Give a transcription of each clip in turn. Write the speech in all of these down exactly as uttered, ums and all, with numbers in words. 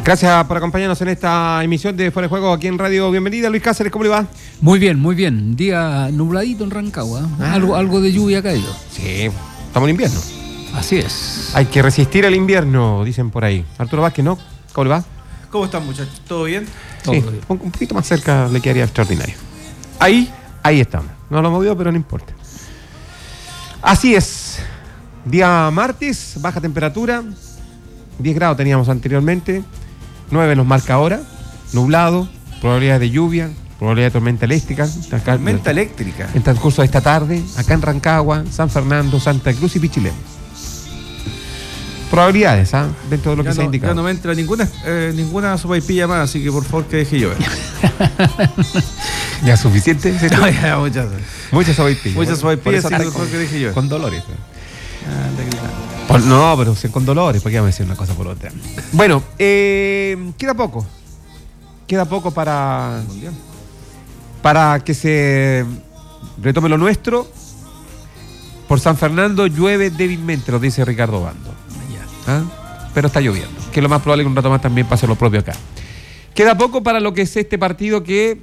Gracias por acompañarnos en esta emisión de Fuera de Juego aquí en Radio. Bienvenida, Luis Cáceres, ¿cómo le va? Muy bien, muy bien. Día nubladito en Rancagua. Ah. Algo, algo de lluvia ha caído. Sí, estamos en invierno. Así es. Hay que resistir el invierno, dicen por ahí. Arturo Vázquez, ¿no? ¿Cómo le va? ¿Cómo están, muchachos? ¿Todo bien? Sí, Todo bien. Un, un poquito más cerca le quedaría extraordinario. Ahí, ahí estamos. No lo hemos movido, pero no importa. Así es. Día martes, baja temperatura. diez grados teníamos anteriormente. nueve nos marca ahora. Nublado, probabilidades de lluvia, probabilidad de tormenta eléctrica. Acá, tormenta eléctrica. En transcurso de esta tarde, acá en Rancagua, San Fernando, Santa Cruz y Pichilemu. Probabilidades, ¿ah? ¿eh? Dentro de lo ya que no, se ha indicado. Ya no me entra ninguna, eh, ninguna sopaipilla más, así que por favor que deje llover. ¿Ya suficiente? No, ya, muchas. Muchas sopaipillas. Muchas sopaipillas, así que por favor que deje llover. Con dolores. Ah, por, no, pero con dolores, porque ya me decir una cosa por otra. Bueno, eh, queda poco. Queda poco para, para que se retome lo nuestro. Por San Fernando llueve débilmente, lo dice Ricardo Bando. ¿Ah? Pero está lloviendo, que es lo más probable que un rato más también pase lo propio acá. Queda poco para lo que es este partido que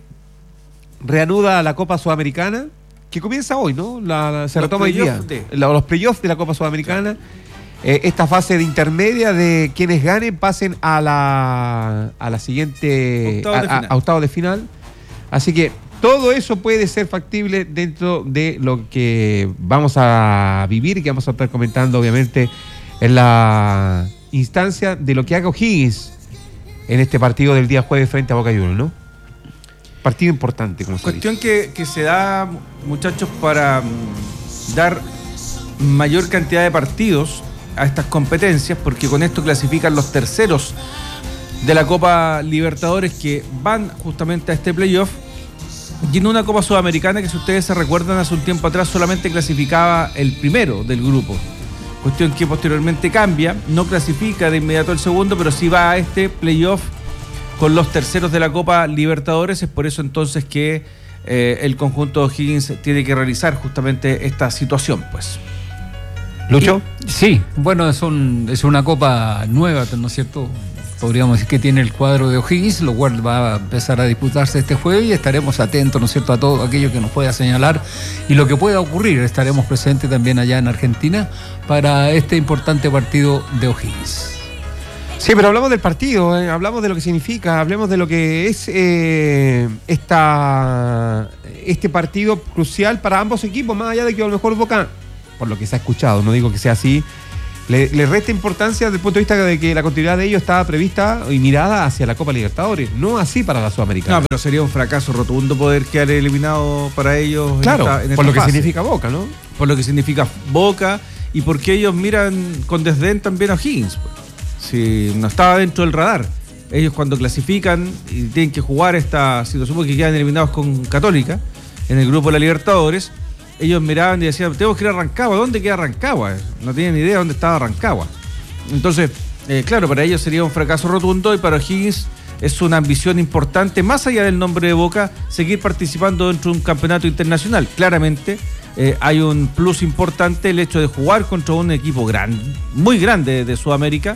reanuda la Copa Sudamericana, que comienza hoy, ¿no? La, la, se los retoma hoy día. De... La, los playoffs de la Copa Sudamericana. Claro. Eh, esta fase de intermedia de quienes ganen pasen a la, a la siguiente... Octavo de a, a, a octavo de final. Así que todo eso puede ser factible dentro de lo que vamos a vivir y que vamos a estar comentando, obviamente, en la instancia de lo que haga O'Higgins en este partido del día jueves frente a Boca Juniors, ¿no? Partido importante, como se Cuestión que, que se da, muchachos, para dar mayor cantidad de partidos a estas competencias, porque con esto clasifican los terceros de la Copa Libertadores que van justamente a este playoff, y en una Copa Sudamericana que, si ustedes se recuerdan, hace un tiempo atrás solamente clasificaba el primero del grupo. Cuestión que posteriormente cambia, no clasifica de inmediato el segundo, pero sí va a este playoff con los terceros de la Copa Libertadores. Es por eso entonces que eh, el conjunto de O'Higgins tiene que realizar justamente esta situación, pues. ¿Lucho? Y, sí, bueno, es, un, es una copa nueva, ¿no es cierto? Podríamos decir que tiene el cuadro de O'Higgins, lo cual va a empezar a disputarse este jueves y estaremos atentos, ¿no es cierto?, a todo aquello que nos pueda señalar y lo que pueda ocurrir. Estaremos presentes también allá en Argentina para este importante partido de O'Higgins. Sí, pero hablamos del partido, eh, hablamos de lo que significa, hablemos de lo que es eh, esta, este partido crucial para ambos equipos, más allá de que a lo mejor Boca, por lo que se ha escuchado, no digo que sea así, Le, le resta importancia desde el punto de vista de que la continuidad de ellos estaba prevista y mirada hacia la Copa Libertadores, no así para la Sudamericana. No, pero sería un fracaso rotundo poder quedar eliminado para ellos. Claro, en esta, en esta por lo que fase. significa Boca, ¿no? Por lo que significa Boca y porque ellos miran con desdén también a O'Higgins. Si no estaba dentro del radar. Ellos cuando clasifican y tienen que jugar esta situación porque quedan eliminados con Católica en el grupo de la Libertadores, ellos miraban y decían, tenemos que ir a Rancagua. ¿Dónde queda Rancagua? No tienen ni idea dónde estaba Rancagua. Entonces, eh, claro, para ellos sería un fracaso rotundo y para O'Higgins es una ambición importante, más allá del nombre de Boca, seguir participando dentro de un campeonato internacional. Claramente eh, hay un plus importante el hecho de jugar contra un equipo gran, muy grande de Sudamérica,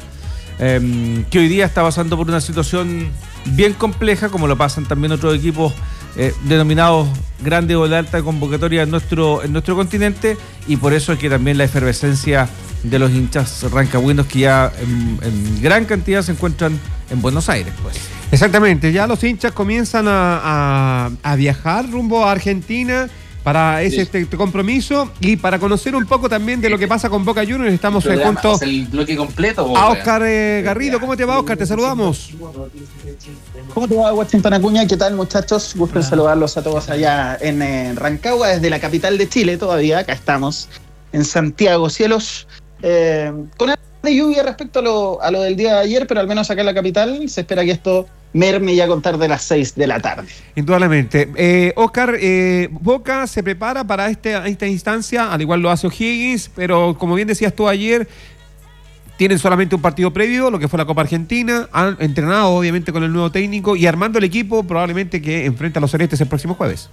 eh, que hoy día está pasando por una situación bien compleja, como lo pasan también otros equipos Eh, denominados grandes o de alta convocatoria en nuestro, en nuestro continente, y por eso es que también la efervescencia de los hinchas rancagüinos que ya en, en gran cantidad se encuentran en Buenos Aires, pues. Exactamente, ya los hinchas comienzan a, a, a viajar rumbo a Argentina para ese sí. este compromiso y para conocer un poco también de lo que pasa con Boca Juniors. Estamos eh, junto el bloque completo, a Oscar eh, Garrido. ¿Cómo te va, Oscar? Te saludamos. ¿Cómo te va, Washington Acuña? ¿Qué tal, muchachos? Gusto en saludarlos a todos allá en eh, Rancagua, desde la capital de Chile todavía. Acá estamos, en Santiago, cielos eh, con algo de lluvia respecto a lo, a lo del día de ayer, pero al menos acá en la capital se espera que esto merme ya a contar de las seis de la tarde. Indudablemente. Eh, Oscar, eh, Boca se prepara para este, esta instancia, al igual lo hace O'Higgins, pero como bien decías tú ayer, tienen solamente un partido previo, lo que fue la Copa Argentina, han entrenado obviamente con el nuevo técnico y armando el equipo probablemente que enfrenta a los celestes el próximo jueves.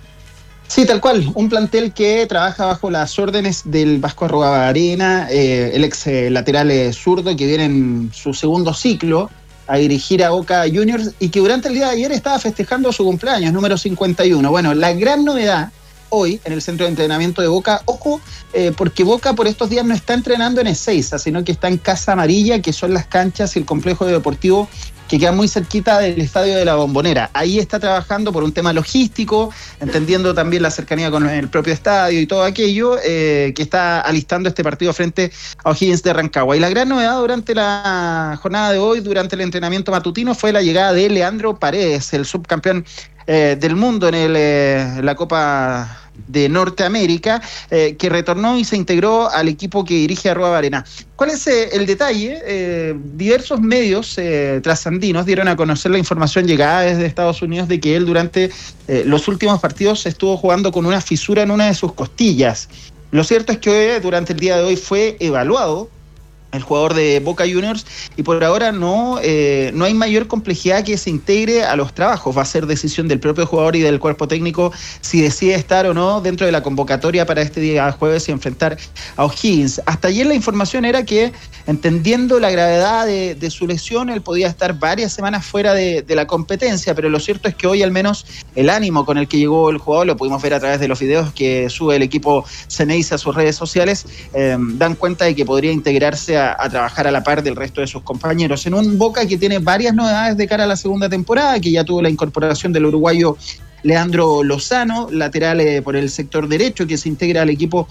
Sí, tal cual, un plantel que trabaja bajo las órdenes del Vasco Arruabarrena, eh, el ex eh, lateral eh, zurdo que viene en su segundo ciclo a dirigir a Boca Juniors y que durante el día de ayer estaba festejando su cumpleaños, número cincuenta y uno. Bueno, la gran novedad hoy en el centro de entrenamiento de Boca, ojo, eh, porque Boca por estos días no está entrenando en Ezeiza, sino que está en Casa Amarilla, que son las canchas y el complejo deportivo que queda muy cerquita del Estadio de la Bombonera. Ahí está trabajando por un tema logístico, entendiendo también la cercanía con el propio estadio y todo aquello, eh, que está alistando este partido frente a O'Higgins de Rancagua. Y la gran novedad durante la jornada de hoy, durante el entrenamiento matutino, fue la llegada de Leandro Paredes, el subcampeón eh, del mundo en el, eh, la Copa de Norteamérica, eh, que retornó y se integró al equipo que dirige Arroba Barena. ¿Cuál es eh, el detalle? Eh, diversos medios eh, trasandinos dieron a conocer la información llegada desde Estados Unidos de que él durante eh, los últimos partidos estuvo jugando con una fisura en una de sus costillas. Lo cierto es que hoy, durante el día de hoy fue evaluado el jugador de Boca Juniors, y por ahora no, eh, no hay mayor complejidad que se integre a los trabajos. Va a ser decisión del propio jugador y del cuerpo técnico si decide estar o no dentro de la convocatoria para este día jueves y enfrentar a O'Higgins. Hasta ayer la información era que, entendiendo la gravedad de, de su lesión, él podía estar varias semanas fuera de, de la competencia, pero lo cierto es que hoy al menos el ánimo con el que llegó el jugador, lo pudimos ver a través de los videos que sube el equipo Ceneice a sus redes sociales, eh, dan cuenta de que podría integrarse A, a trabajar a la par del resto de sus compañeros en un Boca que tiene varias novedades de cara a la segunda temporada, que ya tuvo la incorporación del uruguayo Leandro Lozano, lateral eh, por el sector derecho, que se integra al equipo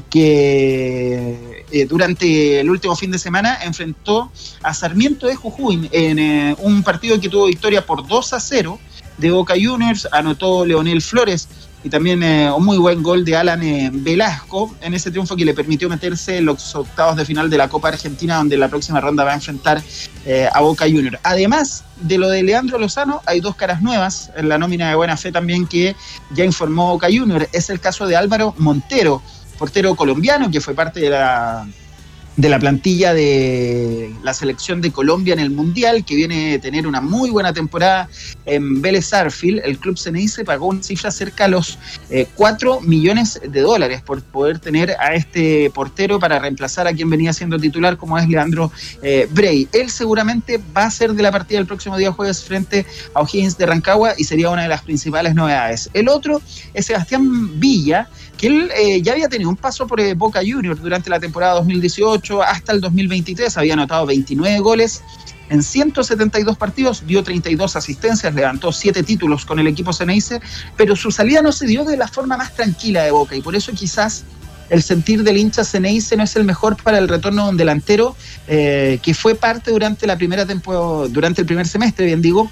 que eh, durante el último fin de semana enfrentó a Sarmiento de Jujuy en eh, un partido que tuvo victoria por dos a cero de Boca Juniors. Anotó Leonel Flores y también eh, un muy buen gol de Alan eh, Velasco en ese triunfo que le permitió meterse en los octavos de final de la Copa Argentina, donde en la próxima ronda va a enfrentar eh, a Boca Juniors. Además de lo de Leandro Lozano, hay dos caras nuevas en la nómina de buena fe también que ya informó Boca Juniors. Es el caso de Álvaro Montero, portero colombiano que fue parte de la... de la plantilla de la selección de Colombia en el Mundial, que viene a tener una muy buena temporada en Vélez Sarsfield. El club Ceneice pagó una cifra cerca a los eh, cuatro millones de dólares por poder tener a este portero para reemplazar a quien venía siendo titular, como es Leandro eh, Brey. Él seguramente va a ser de la partida el próximo día jueves frente a O'Higgins de Rancagua y sería una de las principales novedades. El otro es Sebastián Villa, que él eh, ya había tenido un paso por eh, Boca Juniors durante la temporada dos mil dieciocho hasta el dos mil veintitrés, había anotado veintinueve goles en ciento setenta y dos partidos, dio treinta y dos asistencias, levantó siete títulos con el equipo Ceneice, pero su salida no se dio de la forma más tranquila de Boca, y por eso quizás el sentir del hincha Ceneice no es el mejor para el retorno de un delantero eh, que fue parte durante la primera temporada, durante el primer semestre, bien digo,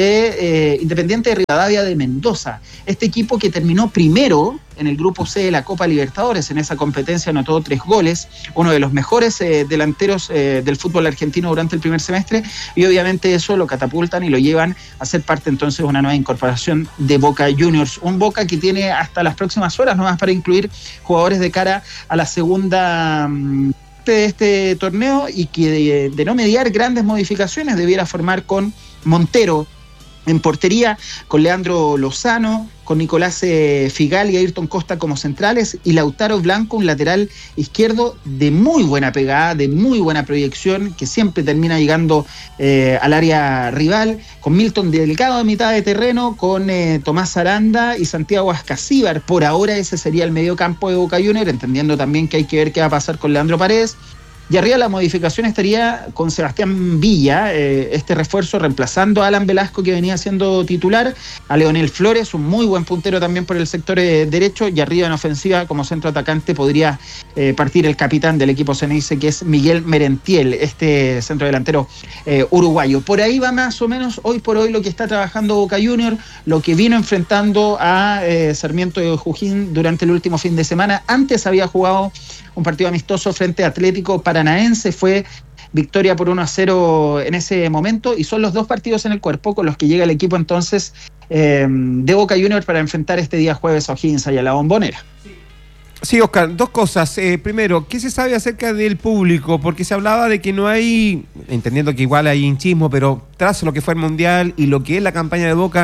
de eh, Independiente de Rivadavia de Mendoza. Este equipo que terminó primero en el grupo C de la Copa Libertadores, en esa competencia anotó tres goles, uno de los mejores eh, delanteros eh, del fútbol argentino durante el primer semestre, y obviamente eso lo catapultan y lo llevan a ser parte entonces de una nueva incorporación de Boca Juniors. Un Boca que tiene hasta las próximas horas nomás para incluir jugadores de cara a la segunda mmm, de este torneo, y que de, de no mediar grandes modificaciones debiera formar con Montero en portería, con Leandro Lozano, con Nicolás eh, Figal y Ayrton Costa como centrales, y Lautaro Blanco, un lateral izquierdo de muy buena pegada, de muy buena proyección, que siempre termina llegando eh, al área rival, con Milton Delgado de mitad de terreno, con eh, Tomás Aranda y Santiago Ascasíbar. Por ahora ese sería el medio campo de Boca Juniors, entendiendo también que hay que ver qué va a pasar con Leandro Paredes. Y arriba la modificación estaría con Sebastián Villa, eh, este refuerzo reemplazando a Alan Velasco, que venía siendo titular, a Leonel Flores, un muy buen puntero también por el sector eh, derecho, y arriba en ofensiva como centro atacante podría eh, partir el capitán del equipo Ceneice, que es Miguel Merentiel, este centro delantero eh, uruguayo. Por ahí va más o menos hoy por hoy lo que está trabajando Boca Juniors, lo que vino enfrentando a eh, Sarmiento de Jujuy durante el último fin de semana. Antes había jugado un partido amistoso frente a Atlético Paranaense, fue victoria por uno a cero en ese momento, y son los dos partidos en el cuerpo con los que llega el equipo entonces eh, de Boca Juniors para enfrentar este día jueves a O'Higgins y a la Bombonera. Sí, Oscar, dos cosas. Eh, primero, ¿qué se sabe acerca del público? Porque se hablaba de que no hay, entendiendo que igual hay hinchismo, pero tras lo que fue el Mundial y lo que es la campaña de Boca,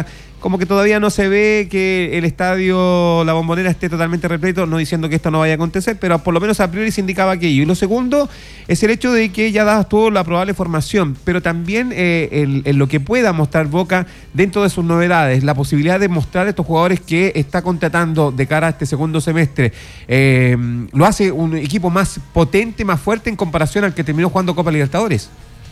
como que todavía no se ve que el estadio La Bombonera esté totalmente repleto, no diciendo que esto no vaya a acontecer, pero por lo menos a priori se indicaba aquello. Y lo segundo es el hecho de que ya das toda la probable formación, pero también eh, en, en lo que pueda mostrar Boca dentro de sus novedades, la posibilidad de mostrar a estos jugadores que está contratando de cara a este segundo semestre, eh, lo hace un equipo más potente, más fuerte en comparación al que terminó jugando Copa Libertadores.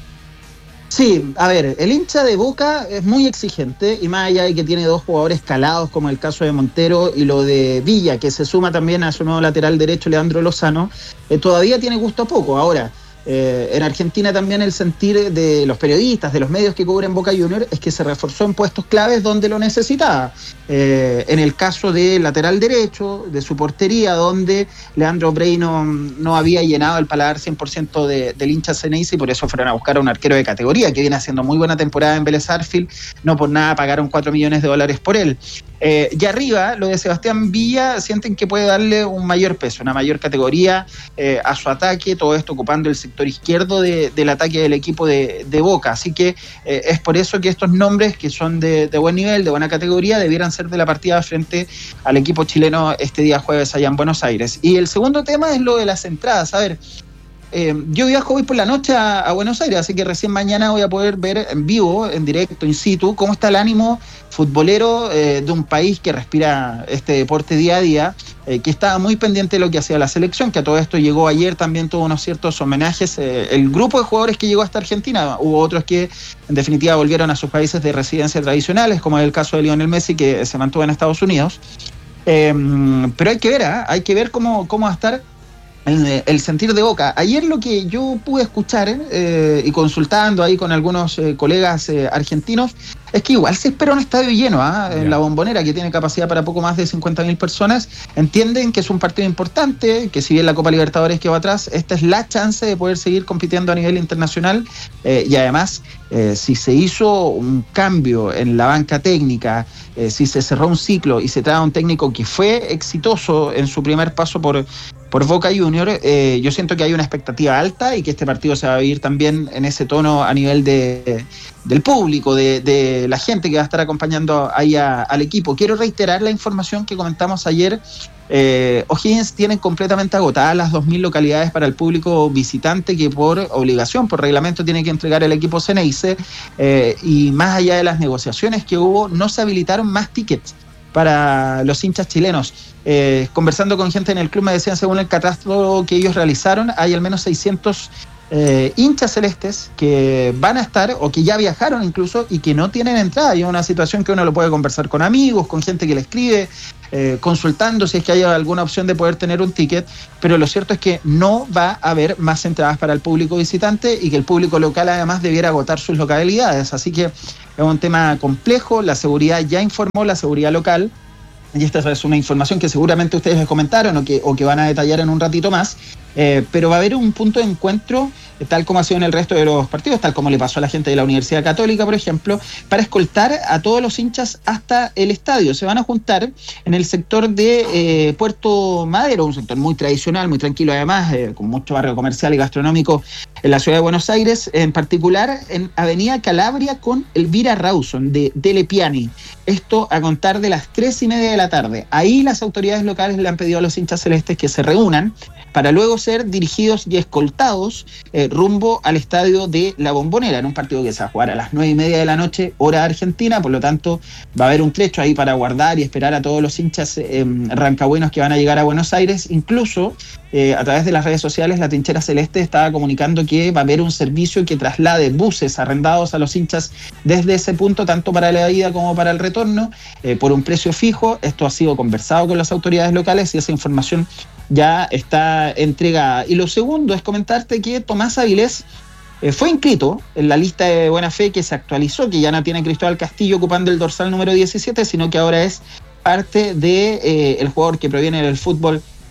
Sí, a ver, el hincha de Boca es muy exigente y más allá de que tiene dos jugadores calados como el caso de Montero y lo de Villa, que se suma también a su nuevo lateral derecho Leandro Lozano, eh, todavía tiene gusto a poco. Ahora, eh, en Argentina también el sentir de los periodistas, de los medios que cubren Boca Juniors es que se reforzó en puestos claves donde lo necesitaba. Eh, en el caso de lateral derecho, de su portería, donde Leandro Brey no, no había llenado el paladar cien por ciento de, del hincha Ceneice y por eso fueron a buscar a un arquero de categoría que viene haciendo muy buena temporada en Vélez Sarsfield. No por nada pagaron cuatro millones de dólares por él. Eh, y arriba, lo de Sebastián Villa, sienten que puede darle un mayor peso, una mayor categoría eh, a su ataque, todo esto ocupando el sector izquierdo de, del ataque del equipo de, de Boca. Así que eh, es por eso que estos nombres, que son de, de buen nivel, de buena categoría, debieran ser de la partida frente al equipo chileno este día jueves allá en Buenos Aires. Y el segundo tema es lo de las entradas. A ver, eh, yo viajo hoy por la noche a, a Buenos Aires, así que recién mañana voy a poder ver en vivo, en directo, in situ, cómo está el ánimo futbolero eh, de un país que respira este deporte día a día, eh, que estaba muy pendiente de lo que hacía la selección, que a todo esto llegó ayer, también tuvo unos ciertos homenajes. Eh, el grupo de jugadores que llegó hasta Argentina, hubo otros que en definitiva volvieron a sus países de residencia tradicionales, como es el caso de Lionel Messi, que se mantuvo en Estados Unidos. Eh, pero hay que ver, ¿eh? hay que ver cómo, cómo va a estar el, el sentir de Boca. Ayer lo que yo pude escuchar eh, y consultando ahí con algunos eh, colegas eh, argentinos, es que igual se espera un estadio lleno, ¿eh? En la Bombonera, que tiene capacidad para poco más de cincuenta mil personas. Entienden que es un partido importante, que si bien la Copa Libertadores quedó atrás, esta es la chance de poder seguir compitiendo a nivel internacional, eh, y además eh, si se hizo un cambio en la banca técnica, eh, si se cerró un ciclo y se trae a un técnico que fue exitoso en su primer paso por por Boca Juniors, eh, yo siento que hay una expectativa alta y que este partido se va a vivir también en ese tono a nivel de, del público, de, de la gente que va a estar acompañando ahí a, al equipo. Quiero reiterar la información que comentamos ayer. Eh, O'Higgins tienen completamente agotadas las dos mil localidades para el público visitante que por obligación, por reglamento, tiene que entregar el equipo Ceneice, eh, y más allá de las negociaciones que hubo, no se habilitaron más tickets para los hinchas chilenos. Eh, conversando con gente en el club me decían, según el catastro que ellos realizaron, hay al menos seiscientos eh, hinchas celestes que van a estar o que ya viajaron incluso y que no tienen entrada. Y es una situación que uno lo puede conversar con amigos, con gente que le escribe, eh, consultando si es que hay alguna opción de poder tener un ticket, pero lo cierto es que no va a haber más entradas para el público visitante y que el público local además debiera agotar sus localidades. Así que es un tema complejo. La seguridad ya informó, la seguridad local, y esta es una información que seguramente ustedes les comentaron o que, o que van a detallar en un ratito más, eh, pero va a haber un punto de encuentro, eh, tal como ha sido en el resto de los partidos, tal como le pasó a la gente de la Universidad Católica, por ejemplo, para escoltar a todos los hinchas hasta el estadio. Se van a juntar en el sector de eh, Puerto Madero, un sector muy tradicional, muy tranquilo además, eh, con mucho barrio comercial y gastronómico en la ciudad de Buenos Aires, en particular en Avenida Calabria con Elvira Rawson de Dele Piani. Esto a contar de las tres y media de la tarde. Ahí las autoridades locales le han pedido a los hinchas celestes que se reúnan para luego ser dirigidos y escoltados eh, rumbo al estadio de La Bombonera, en un partido que se va a jugar a las nueve y media de la noche, hora argentina. Por lo tanto, va a haber un trecho ahí para guardar y esperar a todos los hinchas eh, rancagüenos que van a llegar a Buenos Aires. Incluso, eh, a través de las redes sociales, la Trinchera Celeste estaba comunicando que va a haber un servicio que traslade buses arrendados a los hinchas desde ese punto, tanto para la ida como para el retorno, eh, por un precio fijo. Esto ha sido conversado con las autoridades locales y esa información ya está entregada. Y lo segundo es comentarte que Tomás Avilés eh, fue inscrito en la lista de buena fe que se actualizó, que ya no tiene Cristóbal Castillo ocupando el dorsal número diecisiete, sino que ahora es parte de eh, el jugador que proviene del fútbol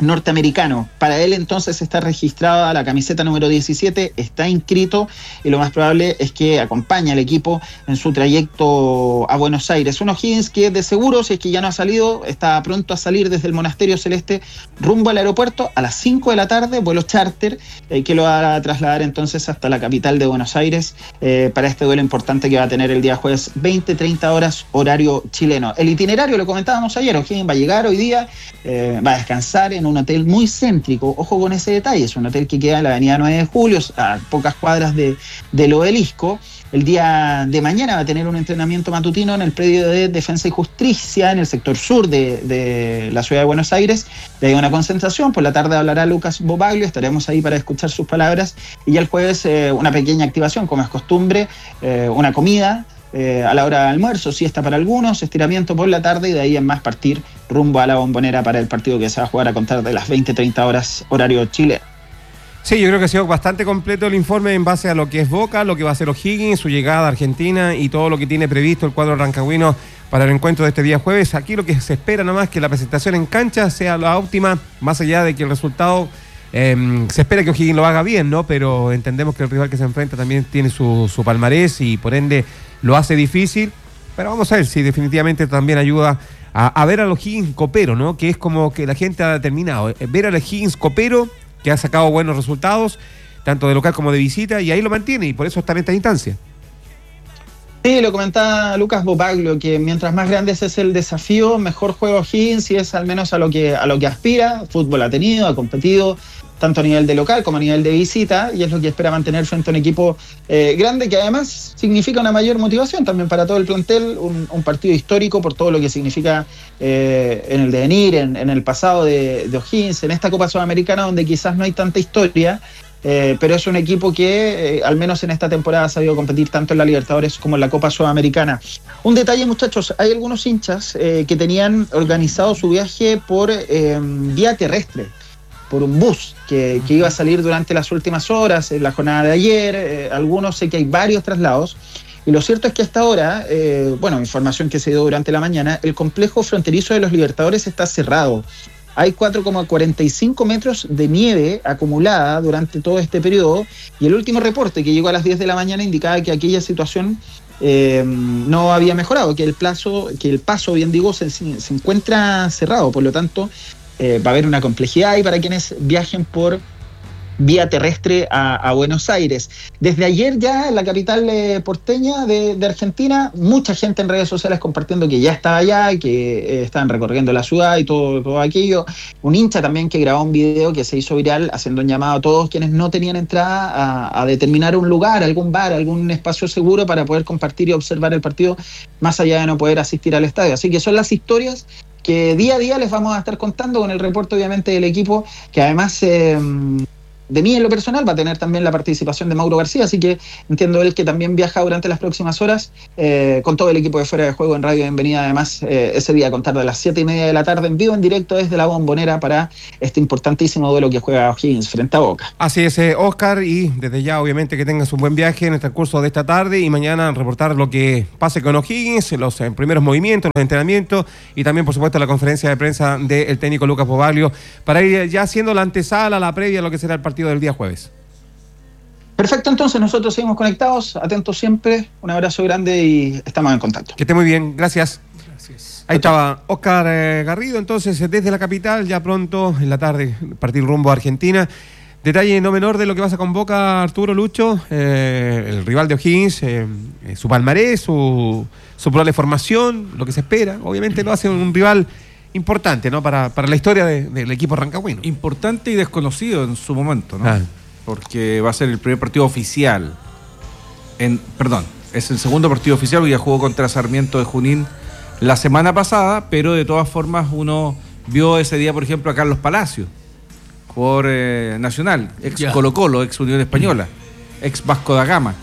norteamericano. Para él entonces está registrada la camiseta número diecisiete, está inscrito y lo más probable es que acompañe al equipo en su trayecto a Buenos Aires. Un O'Higgins que de seguro, si es que ya no ha salido, está pronto a salir desde el Monasterio Celeste rumbo al aeropuerto a las cinco de la tarde, vuelo charter, eh, que lo va a trasladar entonces hasta la capital de Buenos Aires eh, para este duelo importante que va a tener el día jueves veinte treinta horas horario chileno. El itinerario lo comentábamos ayer, O'Higgins va a llegar hoy día, eh, va a descansar en un hotel muy céntrico, ojo con ese detalle, es un hotel que queda en la avenida nueve de julio, a pocas cuadras de, del Obelisco. El día de mañana va a tener un entrenamiento matutino en el predio de Defensa y Justicia, en el sector sur de, de la ciudad de Buenos Aires. De ahí una concentración, por la tarde hablará Lucas Bobaglio, estaremos ahí para escuchar sus palabras, y ya el jueves eh, una pequeña activación, como es costumbre, eh, una comida, Eh, a la hora de almuerzo, siesta para algunos, estiramiento por la tarde y de ahí en más partir rumbo a la Bombonera para el partido que se va a jugar a contar de las veinte treinta horas horario chileno. Sí, yo creo que ha sido bastante completo el informe en base a lo que es Boca, lo que va a ser O'Higgins, su llegada a Argentina y todo lo que tiene previsto el cuadro rancagüino para el encuentro de este día jueves. Aquí lo que se espera nomás es que la presentación en cancha sea la óptima, más allá de que el resultado... Eh, se espera que O'Higgins lo haga bien, ¿no? Pero entendemos que el rival que se enfrenta también tiene su, su palmarés y por ende lo hace difícil. Pero vamos a ver si definitivamente también ayuda a, a ver al O'Higgins copero, ¿no? Que es como que la gente ha determinado. Ver al O'Higgins copero, que ha sacado buenos resultados, tanto de local como de visita, y ahí lo mantiene, y por eso está en esta instancia. Sí, lo comentaba Lucas Bobaglio, que mientras más grande es el desafío, mejor juega O'Higgins y es al menos a lo que, a lo que aspira. Fútbol ha tenido, ha competido, tanto a nivel de local como a nivel de visita, y es lo que espera mantener frente a un equipo eh, grande, que además significa una mayor motivación también para todo el plantel, un, un partido histórico por todo lo que significa eh, en el devenir, en, en el pasado de, de O'Higgins, en esta Copa Sudamericana donde quizás no hay tanta historia, eh, pero es un equipo que eh, al menos en esta temporada ha sabido competir tanto en la Libertadores como en la Copa Sudamericana. Un detalle, muchachos, hay algunos hinchas eh, que tenían organizado su viaje por eh, vía terrestre, por un bus que, que iba a salir durante las últimas horas, en la jornada de ayer, eh, algunos, sé que hay varios traslados, y lo cierto es que hasta ahora, eh, bueno, información que se dio durante la mañana, el complejo fronterizo de los Libertadores está cerrado. Hay cuatro coma cuarenta y cinco metros de nieve acumulada durante todo este periodo, y el último reporte que llegó a las diez de la mañana indicaba que aquella situación eh, no había mejorado, que el plazo, que el paso, bien digo, se, se encuentra cerrado, por lo tanto, Eh, va a haber una complejidad ahí para quienes viajen por vía terrestre a, a Buenos Aires. Desde ayer ya en la capital eh, porteña de, de Argentina, mucha gente en redes sociales compartiendo que ya estaba allá, que eh, estaban recorriendo la ciudad y todo, todo aquello. Un hincha también que grabó un video que se hizo viral haciendo un llamado a todos quienes no tenían entrada a, a determinar un lugar, algún bar, algún espacio seguro para poder compartir y observar el partido, más allá de no poder asistir al estadio. Así que son las historias que día a día les vamos a estar contando con el reporte obviamente del equipo, que además eh, de mí en lo personal va a tener también la participación de Mauro García, así que entiendo él que también viaja durante las próximas horas eh, con todo el equipo de Fuera de Juego en Radio Bienvenida, además eh, ese día a contar de las siete y media de la tarde en vivo, en directo desde la Bombonera para este importantísimo duelo que juega O'Higgins frente a Boca. Así es, eh, Oscar, y desde ya obviamente que tengas un buen viaje en el transcurso de esta tarde y mañana reportar lo que pase con O'Higgins, los eh, primeros movimientos, los entrenamientos y también por supuesto la conferencia de prensa del técnico Lucas Bobaglio para ir ya haciendo la antesala, la previa a lo que será el partido del día jueves. Perfecto, entonces nosotros seguimos conectados, atentos siempre, un abrazo grande y estamos en contacto. Que esté muy bien, gracias. Gracias. Ahí estaba Oscar eh, Garrido, entonces desde la capital, ya pronto en la tarde, partir rumbo a Argentina. Detalle no menor de lo que pasa con Boca, Arturo Lucho, eh, el rival de O'Higgins, eh, eh, su palmarés, su, su probable formación, lo que se espera, obviamente lo hace un rival importante, ¿no? Para, para la historia de, del equipo rancagüino. Importante y desconocido en su momento, ¿no? Ah. Porque va a ser el primer partido oficial. En, perdón, es el segundo partido oficial, porque ya jugó contra Sarmiento de Junín la semana pasada, pero de todas formas uno vio ese día, por ejemplo, a Carlos Palacio, jugador eh, nacional, ex yeah. Colo Colo, ex Unión Española, ex Vasco da Gama.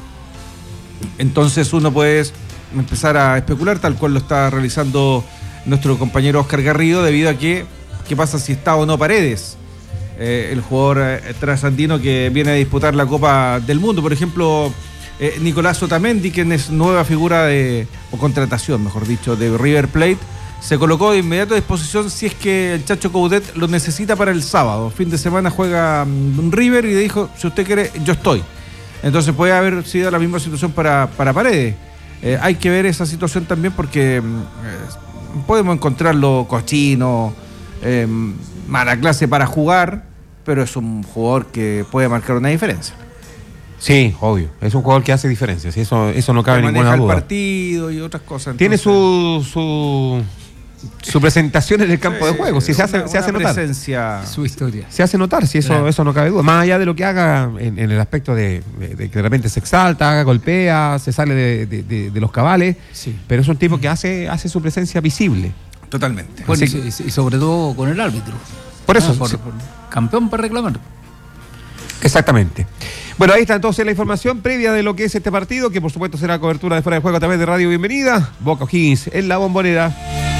Entonces uno puede empezar a especular, tal cual lo está realizando nuestro compañero Oscar Garrido, debido a que qué pasa si está o no Paredes, eh, el jugador eh, trasandino que viene a disputar la Copa del Mundo. Por ejemplo, eh, Nicolás Otamendi, quien es nueva figura de, o contratación, mejor dicho, de River Plate, se colocó de inmediato a disposición si es que el Chacho Coudet lo necesita para el sábado. Fin de semana juega um, River y le dijo, si usted quiere, yo estoy. Entonces puede haber sido la misma situación para, para Paredes. Eh, hay que ver esa situación también porque eh, podemos encontrarlo cochino, eh, mala clase para jugar, pero es un jugador que puede marcar una diferencia. Sí, obvio. Es un jugador que hace diferencias. Eso, eso no cabe ninguna duda. Maneja el partido y otras cosas. Tiene entonces... su, su su presentación en el campo sí, de juego. Si sí, se hace, una, se hace notar. Presencia... Su historia. Se hace notar, si eso, claro. eso no cabe duda. Más allá de lo que haga en, en el aspecto de, de, de que de repente se exalta, golpea, se sale de, de, de, de los cabales. Sí. Pero es un tipo que hace, hace su presencia visible. Totalmente. Bueno, y, y sobre todo con el árbitro. Por eso. Ah, por, sí. por, campeón para reclamar. Exactamente. Bueno, ahí está entonces la información previa de lo que es este partido, que por supuesto será cobertura de Fuera de Juego a través de Radio Bienvenida. Boca O'Higgins en la Bombonera.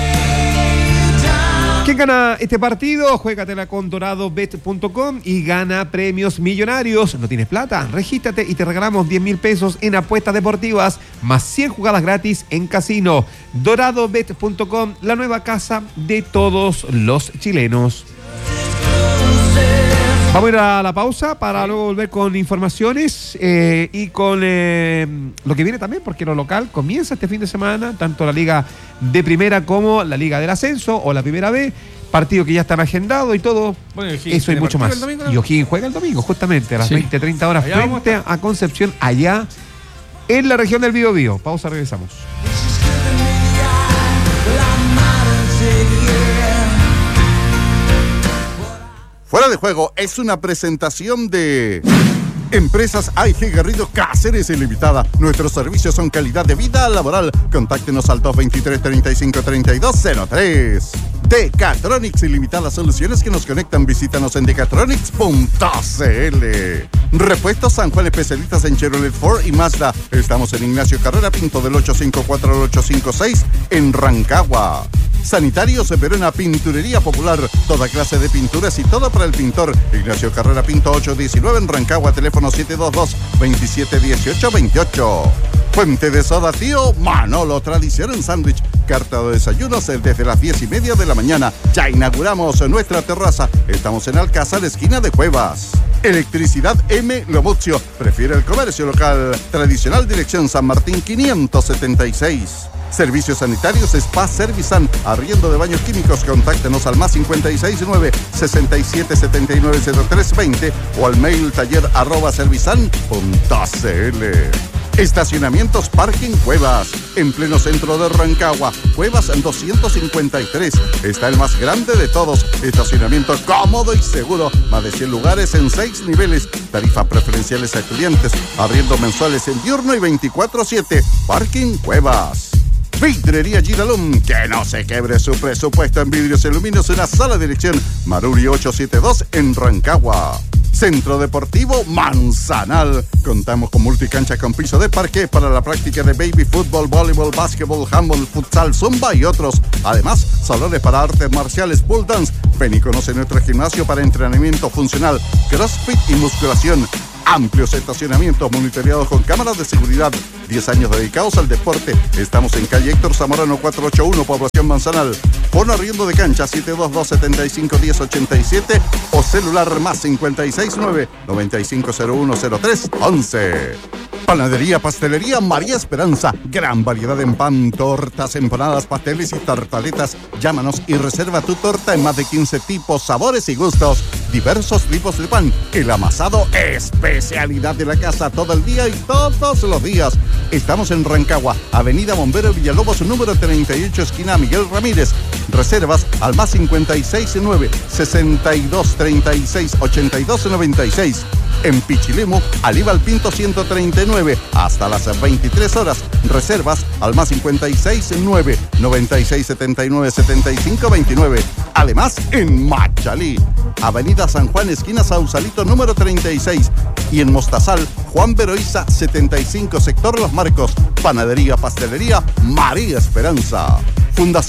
¿Quién gana este partido? Juégatela con dorado bet punto com y gana premios millonarios. ¿No tienes plata? Regístrate y te regalamos diez mil pesos en apuestas deportivas, más cien jugadas gratis en casino. dorado bet punto com, la nueva casa de todos los chilenos. Vamos a ir a la pausa para luego volver con informaciones eh, y con eh, lo que viene también, porque lo local comienza este fin de semana, tanto la Liga de Primera como la Liga del Ascenso o la Primera B, partido que ya están agendados y todo, bueno, eso y mucho más. Domingo, ¿no? Y O'Higgins juega el domingo, justamente a las sí. veinte treinta horas, allá frente a Concepción, allá en la región del Biobío. Pausa, regresamos. Fuera de Juego es una presentación de Empresas A I G Garrido Cáceres Ilimitada. Nuestros servicios son calidad de vida laboral. Contáctenos al dos veintitrés, treinta y cinco, treinta y dos cero tres. Decatronics Ilimitada, soluciones que nos conectan. Visítanos en decatronics punto c l. Repuestos San Juan, especialistas en Chevrolet, Ford y Mazda. Estamos en Ignacio Carrera Pinto del ocho cinco cuatro al ocho cinco seis en Rancagua. Sanitarios Verona, Pinturería Popular, toda clase de pinturas y todo para el pintor. Ignacio Carrera Pinto ocho diecinueve en Rancagua, teléfono siete dos dos, veintisiete dieciocho veintiocho. Fuente de Soda Tío Manolo, tradición en sándwich. Carta de desayunos desde las diez y media de la mañana. Ya inauguramos nuestra terraza. Estamos en Alcázar, esquina de Cuevas. Electricidad M. Lobuzio. Prefiere el comercio local. Tradicional, dirección San Martín quinientos setenta y seis. Servicios sanitarios Spa Servisan. Arriendo de baños químicos. Contáctenos al más cincuenta y seis nueve, sesenta y siete, setenta y nueve, cero tres veinte o al mail taller arroba servisan punto c l. Estacionamientos Parking Cuevas, en pleno centro de Rancagua, Cuevas doscientos cincuenta y tres. Está el más grande de todos. Estacionamiento cómodo y seguro. Más de cien lugares en seis niveles. Tarifas preferenciales a clientes. Arriendo mensuales en diurno y veinticuatro siete. Parking Cuevas. Vidrería Giralum, que no se quebre su presupuesto en vidrios y aluminios en la sala de dirección Maruri ochocientos setenta y dos en Rancagua. Centro Deportivo Manzanal. Contamos con multicancha con piso de parqué para la práctica de baby fútbol, voleibol, básquetbol, handball, futsal, zumba y otros. Además, salones para artes marciales, pole dance. Ven y conoce nuestro gimnasio para entrenamiento funcional, crossfit y musculación. Amplios estacionamientos monitoreados con cámaras de seguridad. diez años dedicados al deporte. Estamos en calle Héctor Zamorano cuatrocientos ochenta y uno, Población Manzanal. Pon arriendo de cancha siete dos dos, setenta y cinco, diez ochenta y siete o celular más cincuenta y seis nueve, noventa y cinco cero uno cero tres once. Panadería Pastelería María Esperanza. Gran variedad en pan, tortas, empanadas, pasteles y tartaletas. Llámanos y reserva tu torta en más de quince tipos, sabores y gustos. Diversos tipos de pan. El amasado, especialidad de la casa, todo el día y todos los días. Estamos en Rancagua, Avenida Bombero Villalobos, número treinta y ocho, esquina Miguel Ramírez. Reservas al más cincuenta y seis nueve, sesenta y dos, treinta y seis, ochenta y dos, noventa y seis. En Pichilemu, Aníbal Pinto ciento treinta y nueve, hasta las veintitrés horas. Reservas al más cincuenta y seis nueve, noventa y seis, setenta y nueve, setenta y cinco, veintinueve. Además, en Machalí, Avenida San Juan, esquina Sausalito, número treinta y seis. Y en Mostazal, Juan Beroiza, setenta y cinco, sector Los Marcos. Panadería, Pastelería María Esperanza. Fundación